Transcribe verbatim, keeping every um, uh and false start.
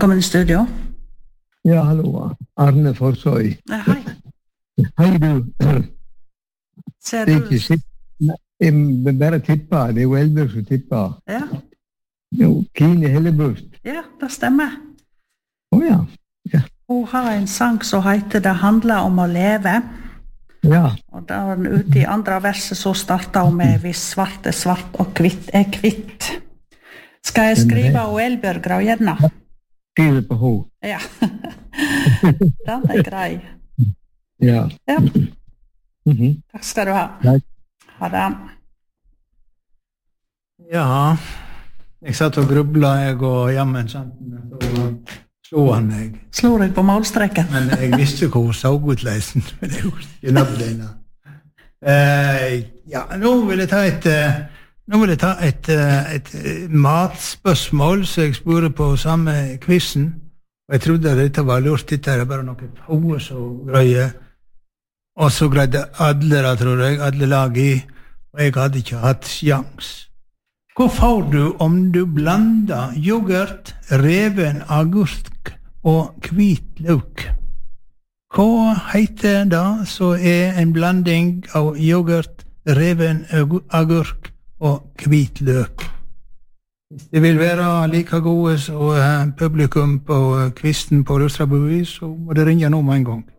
Velkommen i studio. Ja, hallo. Arne Forsøy. Ja, hei. Hei, du. Ser Det er du? ikke sitt. Jeg vil bare tippe. Det er jo Elbjørg som tipper. Ja, Jo, Kine Hellebust. ja, det stemmer. Åja. Hun har en sang som heter Det handler om å leve. Ja. Og da er den ute i andre verset så starter hun med Hvis svart er svart og kvitt er kvitt. Skal jeg skrive av Elbjørg Graujevna? Skriver på ho. Ja. Den er grei. Ja. Ja, Mhm. takk skal du ha. Takk. Ha det. Ja, jeg satt og grubla, jeg og jammen, sant, så slo han meg. Slår deg på målstreken. Men jeg visste hvor hun så ut leisen, men jeg husker ikke navnet. Eh, ja, nå vil jeg ta et, eh, nå vil jeg ta et, eh, et eh, matspørsmål, så jeg spurte på samme quizen. Og jeg trodde at dette var lurt, dette er bare noe få så greier. Og så greide alle det, tror jeg, alle lag i, og jeg hadde ikke hatt sjans. Hva får du om du blander yoghurt, reven agurk og hvit løk? Hva heter det så er en blanding av yoghurt, reven agurk og hvit løk? Hvis det vil være like gode som publikum på kvisten på Lustrabuvi, så må det ringe nå med en gang.